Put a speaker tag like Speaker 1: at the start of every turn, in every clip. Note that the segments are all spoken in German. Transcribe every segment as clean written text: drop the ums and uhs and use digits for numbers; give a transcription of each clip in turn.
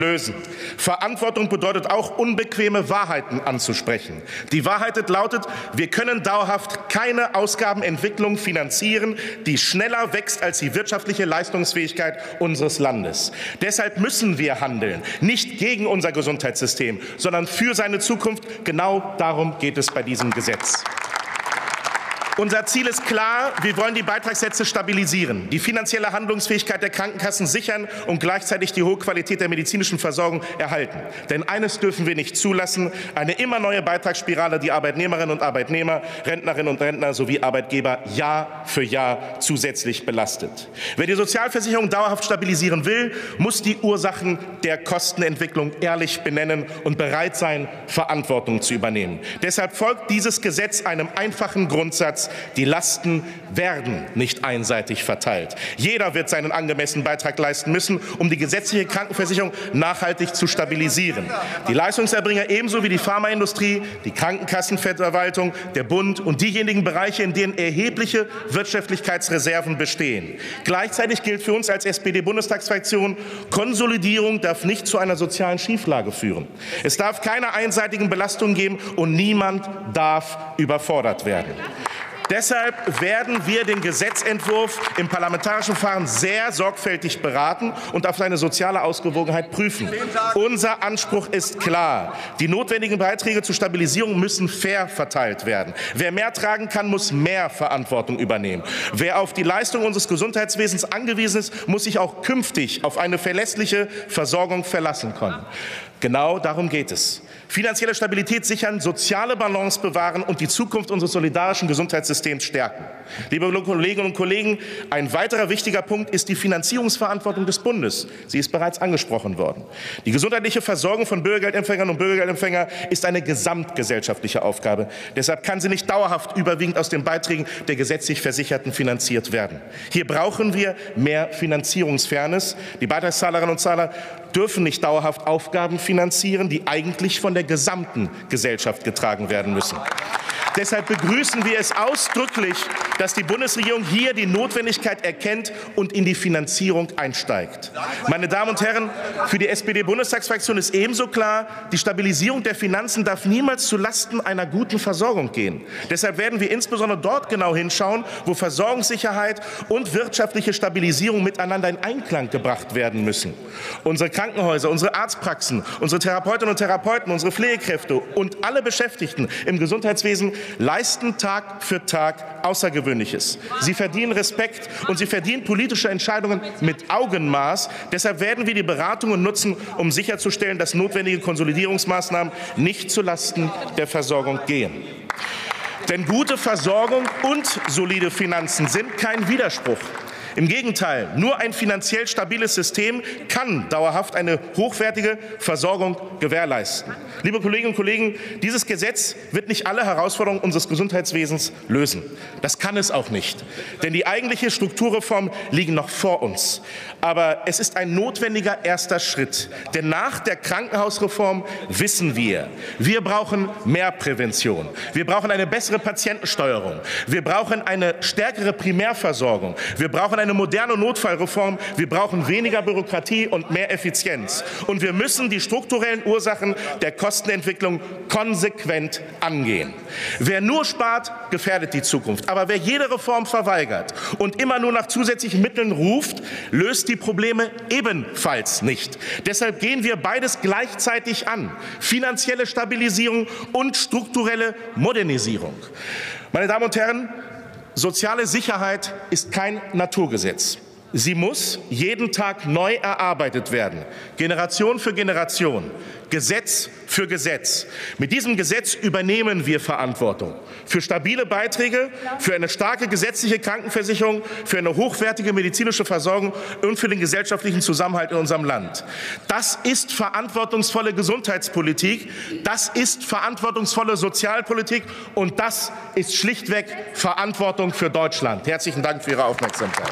Speaker 1: lösen. Verantwortung bedeutet auch, unbequeme Wahrheiten anzusprechen. Die Wahrheit lautet, wir können dauerhaft keine Ausgabenentwicklung finanzieren, die schneller wächst als die wirtschaftliche Leistungsfähigkeit unseres Landes. Deshalb müssen wir handeln, nicht gegen unser Gesundheitssystem, sondern für seine Zukunft. Genau darum geht es bei diesem Gesetz. Unser Ziel ist klar, wir wollen die Beitragssätze stabilisieren, die finanzielle Handlungsfähigkeit der Krankenkassen sichern und gleichzeitig die hohe Qualität der medizinischen Versorgung erhalten. Denn eines dürfen wir nicht zulassen, eine immer neue Beitragsspirale, die Arbeitnehmerinnen und Arbeitnehmer, Rentnerinnen und Rentner sowie Arbeitgeber Jahr für Jahr zusätzlich belastet. Wer die Sozialversicherung dauerhaft stabilisieren will, muss die Ursachen der Kostenentwicklung ehrlich benennen und bereit sein, Verantwortung zu übernehmen. Deshalb folgt dieses Gesetz einem einfachen Grundsatz: Die Lasten werden nicht einseitig verteilt. Jeder wird seinen angemessenen Beitrag leisten müssen, um die gesetzliche Krankenversicherung nachhaltig zu stabilisieren. Die Leistungserbringer ebenso wie die Pharmaindustrie, die Krankenkassenverwaltung, der Bund und diejenigen Bereiche, in denen erhebliche Wirtschaftlichkeitsreserven bestehen. Gleichzeitig gilt für uns als SPD-Bundestagsfraktion, Konsolidierung darf nicht zu einer sozialen Schieflage führen. Es darf keine einseitigen Belastungen geben und niemand darf überfordert werden. Deshalb werden wir den Gesetzentwurf im parlamentarischen Verfahren sehr sorgfältig beraten und auf seine soziale Ausgewogenheit prüfen. Unser Anspruch ist klar. Die notwendigen Beiträge zur Stabilisierung müssen fair verteilt werden. Wer mehr tragen kann, muss mehr Verantwortung übernehmen. Wer auf die Leistung unseres Gesundheitswesens angewiesen ist, muss sich auch künftig auf eine verlässliche Versorgung verlassen können. Genau darum geht es. Finanzielle Stabilität sichern, soziale Balance bewahren und die Zukunft unseres solidarischen Gesundheitssystems stärken. Liebe Kolleginnen und Kollegen, ein weiterer wichtiger Punkt ist die Finanzierungsverantwortung des Bundes. Sie ist bereits angesprochen worden. Die gesundheitliche Versorgung von Bürgergeldempfängern und Bürgergeldempfängern ist eine gesamtgesellschaftliche Aufgabe. Deshalb kann sie nicht dauerhaft überwiegend aus den Beiträgen der gesetzlich Versicherten finanziert werden. Hier brauchen wir mehr Finanzierungsfairness. Die Beitragszahlerinnen und Zahler dürfen nicht dauerhaft Aufgaben finanzieren, die eigentlich von der gesamten Gesellschaft getragen werden müssen. Deshalb begrüßen wir es ausdrücklich, dass die Bundesregierung hier die Notwendigkeit erkennt und in die Finanzierung einsteigt. Meine Damen und Herren, für die SPD-Bundestagsfraktion ist ebenso klar, die Stabilisierung der Finanzen darf niemals zulasten einer guten Versorgung gehen. Deshalb werden wir insbesondere dort genau hinschauen, wo Versorgungssicherheit und wirtschaftliche Stabilisierung miteinander in Einklang gebracht werden müssen. Unsere Krankenhäuser, unsere Arztpraxen, unsere Therapeutinnen und Therapeuten, unsere Pflegekräfte und alle Beschäftigten im Gesundheitswesen leisten Tag für Tag Außergewöhnliches. Sie verdienen Respekt und sie verdienen politische Entscheidungen mit Augenmaß. Deshalb werden wir die Beratungen nutzen, um sicherzustellen, dass notwendige Konsolidierungsmaßnahmen nicht zulasten der Versorgung gehen. Denn gute Versorgung und solide Finanzen sind kein Widerspruch. Im Gegenteil, nur ein finanziell stabiles System kann dauerhaft eine hochwertige Versorgung gewährleisten. Liebe Kolleginnen und Kollegen, dieses Gesetz wird nicht alle Herausforderungen unseres Gesundheitswesens lösen. Das kann es auch nicht, denn die eigentliche Strukturreform liegen noch vor uns. Aber es ist ein notwendiger erster Schritt, denn nach der Krankenhausreform wissen wir brauchen mehr Prävention, wir brauchen eine bessere Patientensteuerung, wir brauchen eine stärkere Primärversorgung, wir brauchen eine moderne Notfallreform, wir brauchen weniger Bürokratie und mehr Effizienz. Und wir müssen die strukturellen Ursachen der Kostenentwicklung konsequent angehen. Wer nur spart, gefährdet die Zukunft. Aber wer jede Reform verweigert und immer nur nach zusätzlichen Mitteln ruft, löst die Probleme ebenfalls nicht. Deshalb gehen wir beides gleichzeitig an. Finanzielle Stabilisierung und strukturelle Modernisierung. Meine Damen und Herren, soziale Sicherheit ist kein Naturgesetz. Sie muss jeden Tag neu erarbeitet werden, Generation für Generation, Gesetz für Gesetz. Mit diesem Gesetz übernehmen wir Verantwortung für stabile Beiträge, für eine starke gesetzliche Krankenversicherung, für eine hochwertige medizinische Versorgung und für den gesellschaftlichen Zusammenhalt in unserem Land. Das ist verantwortungsvolle Gesundheitspolitik, das ist verantwortungsvolle Sozialpolitik und das ist schlichtweg Verantwortung für Deutschland. Herzlichen Dank für Ihre Aufmerksamkeit.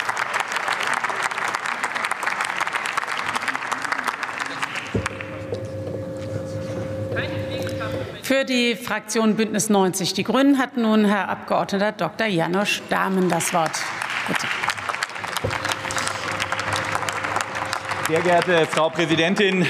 Speaker 2: Für die Fraktion Bündnis 90 Die Grünen hat nun Herr Abg. Dr. Janosch Dahmen das Wort. Bitte.
Speaker 3: Sehr geehrte Frau Präsidentin,